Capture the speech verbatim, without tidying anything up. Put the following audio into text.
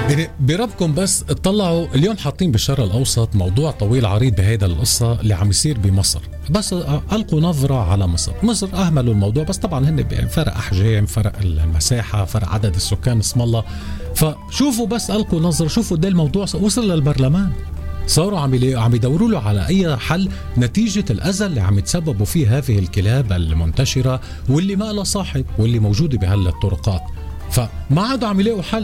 بربكم بس اطلعوا اليوم حاطين بالشرق الأوسط موضوع طويل عريض بهيدا القصة اللي عم يصير بمصر. بس ألقوا نظرة على مصر. مصر أهملوا الموضوع، بس طبعا هن فرق أحجام، فرق المساحة، فرق عدد السكان، اسم الله. فشوفوا بس ألقوا نظرة، شوفوا ده الموضوع وصل للبرلمان، صاروا عم عم يدوروا له على أي حل نتيجة الأذى اللي عم يتسببوا فيه هذه الكلاب المنتشرة واللي ما لها صاحب واللي موجودة بهالطرقات. فما عادوا عم يلاقوا حل.